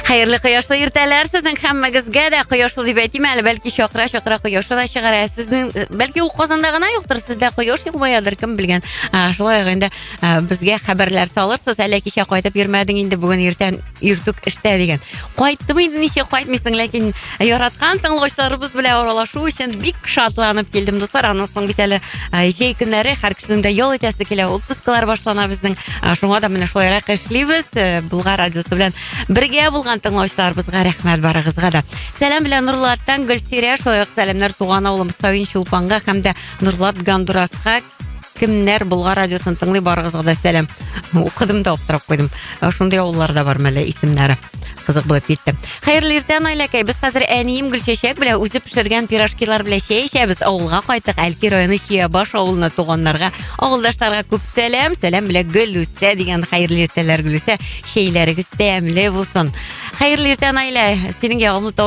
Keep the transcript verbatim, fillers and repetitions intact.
Hayırlı koyoşlu irteler sizin hammagizga da koyoşlu deb aytmayman, balki shoqira shoqira koyoshni da chiqara. Sizning balki u qozonda g'ana yo'qdir, sizda koyosh yo'qmayadir, kim bilgan. Shulay endi bizga xabarlar solirsiz, alaki isha qaytib yurmading, endi bugun ertan yurdik ishda degan. Qaytdimi endi necha qaytmaysan, lekin yaratgan tinglovchilarimiz bilan oralashuv uchun bik shodlanib keldim do'stlar. Anasning bitali jey kunlari har kishining da yo'l etasi keladi. Отпускалар boshlana bizning. Shunga da mana shuyroq ishlaymiz. Bulg'ar radiosi bilan birga bo'lgan tinglovchilarimizga rahmat barig'izga da. Salam bilan Nurlatdan Gulsira, sho'yoq salamlar tug'an o'g'lim Savin Shulpanga hamda Nurlat Gandurasga. Kimlar Bulg'ar radiosini tinglay barig'izga da salam. O'qidim da o'qtirib qo'ydim. Shunday o'g'illarda bor mana ismlari. Qiziq bo'lib ketdi. Xayrli ertan oilakay, biz hozir Aniyim Gulchechak bilan o'zi pishirgan pirojkilar bilan shay ishamiz. Ovulga qaytdik. Alki rayoni Shiyabosh ovulina tug'anlarga, ovuldoshlarga ko'p salam, salam bilan Gulusa degan xayrli ertalar Gulusa. Shaylaringiz ta'mli bo'lsin. Xayrli ertan oila, sening yog'imli